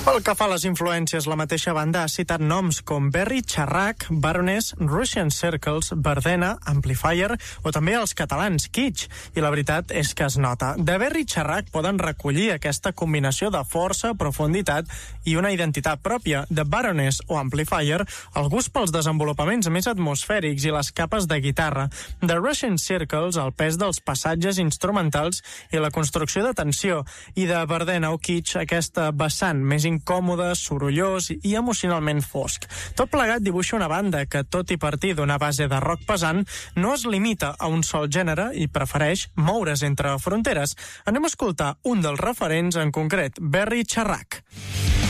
Pel que fa a les influències, la mateixa banda ha citat noms com Berry Charrac, Baroness, Russian Circles, Verdena, Amplifier o també els catalans Kitsch. I la veritat és que es nota. De Berry Charrac poden recollir aquesta combinació de força, profunditat i una identitat pròpia. De Baroness o Amplifier, el gust pels desenvolupaments més atmosfèrics i les capes de guitarra. De Russian Circles, el pes dels passatges instrumentals i la construcció de tensió. I de Verdena o Kitsch, aquesta vessant més incòmode, sorollós i emocionalment fosc. Tot plegat dibuixa una banda que, tot i partir d'una base de rock pesant, no es limita a un sol gènere i prefereix moure's entre fronteres. Anem a escoltar un dels referents en concret, Berry Charrac.